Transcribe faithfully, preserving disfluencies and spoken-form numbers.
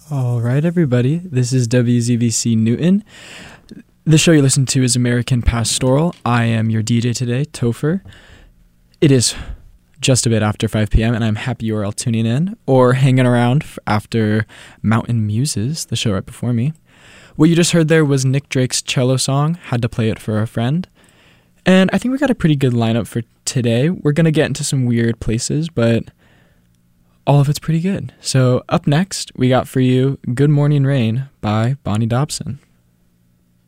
All right, everybody. This is W Z V C Newton. The show you listen to is American Pastoral. I am your D J today, Topher. It is just a bit after five p.m., and I'm happy you are all tuning in or hanging around after Mountain Muses, the show right before me. What you just heard there was Nick Drake's cello song, Had to Play It for a Friend. And I think we got a pretty good lineup for today. We're going to get into some weird places, but all of it's pretty good. So up next, we got for you Good Morning Rain by Bonnie Dobson.